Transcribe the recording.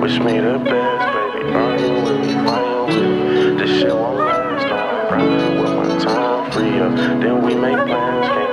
Wish me the best, baby. Arguing with me, fighting with me. This shit won't last. Now I'm grinding with my time free up. Then we make plans.